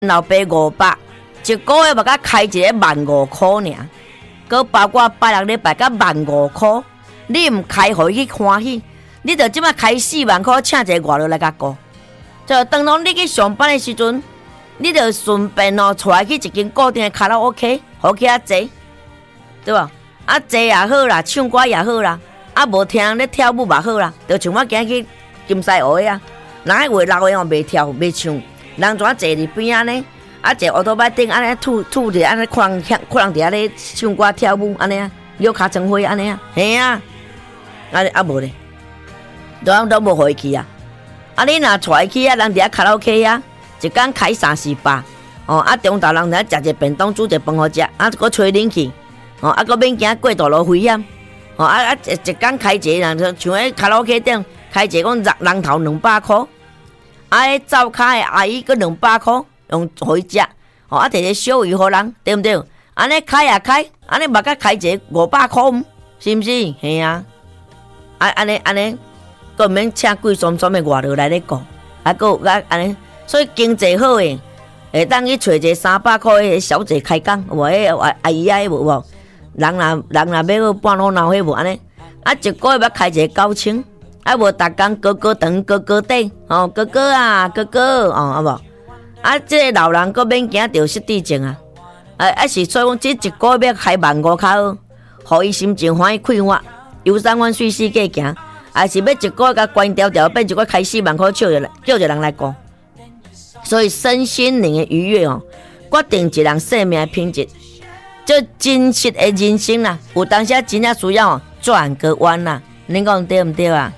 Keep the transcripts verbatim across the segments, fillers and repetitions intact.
老爸五百，一个月嘛，甲开一个万五块尔，佮包括拜六礼拜甲万五块，你唔开，互伊去欢喜，你着即摆开四万块，请一个外劳来甲顾。就当当你去上班的时阵，你着顺便哦，出来去一间固定的卡拉 OK， 好去遐坐，对吧？啊，坐也好啦，唱歌也好啦，啊，无听人咧跳舞嘛好啦，就像我今日去金西湖的啊，人迄话六个哦，袂跳袂唱，人怎坐伫边仔呢？啊，坐乌托邦顶安尼吐吐者安尼看人看人伫遐咧唱歌跳舞安尼啊，摇卡成灰安尼啊，嘿啊，啊啊无咧，都都无互伊去啊。啊，你若带去啊，人伫遐卡拉 OK 啊，一工开三四百，哦，啊，中昼人伫遐食一便当，煮一饭好食，啊，搁吹冷气，哦，啊，搁免惊过道路危险，哦，啊啊，一一工开一个人，像迄卡拉 OK 顶开一个讲人头两百箍，啊，迄灶骹的阿姨搁两百箍，用互伊食，哦，啊，摕个小鱼互人，对毋对？安尼开也开，安尼嘛甲开一个五百箍，是毋是？嘿啊，啊，安尼安尼。个免请贵爽爽的外劳来咧顾，啊个啊安尼，所以经济好诶，会当去找一个三百块诶小姐开工，无迄阿姨啊无无，人若人若要半路闹迄无安尼，啊一个月要开一个九千，啊无逐工哥哥长哥哥短，哦哥哥啊哥哥哦啊无，啊即个老人个免惊着失智症啊，啊啊是所以讲即一个月要开万五较好，互伊心情欢喜快活，游山玩水世界行。还是要一个月甲关条条，变一个开四万块，叫人叫一人来顾。所以身心灵的愉悦哦，决定一人生命的品质。这真实的人生啦，有当时真正需要转个弯啦，你讲对唔对啊？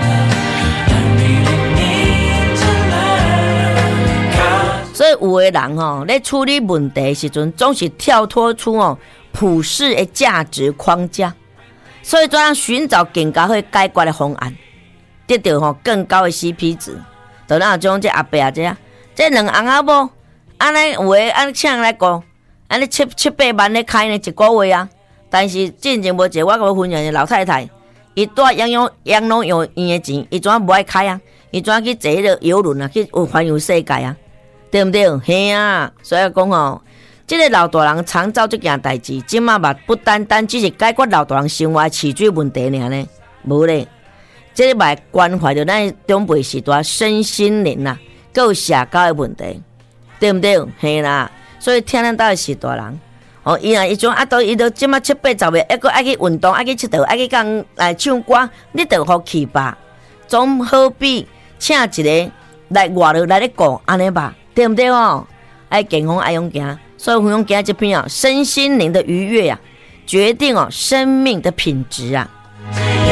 所以有的人吼，咧处理问题的时阵，总是跳脱出哦普世的价值框架。所以，怎样寻找更加好解决的方案，得到吼更高的 C P 值？就咱种这阿伯啊，这啊，这两翁仔某，安尼有诶，安尼请人来顾，安尼七七八万咧开呢一个月啊。但是进前无一个我甲我分享的老太太，伊带养养养老院的钱，伊怎样无爱开啊？伊怎样去坐迄个游轮啊，去环游世界啊？对毋对？嘿啊，所以讲吼。这个老大人常做这件代志，即马嘛不单单只是解决老大人生活起居问题尔呢，无咧，这个嘛关怀着咱中辈时代身心灵呐，还有社交的问题，对毋对？嘿啦，所以听咱兜的时代人，哦，伊啊，伊种啊，都伊都即马七八十岁，还阁爱去运动，爱去佚佗，爱去讲来唱歌，你着好去吧，总好比请一个来外劳来咧顾安尼吧，对毋对哦？爱健康爱用行。所以，我们讲这篇啊，身心灵的愉悦啊，决定哦生命的品质啊。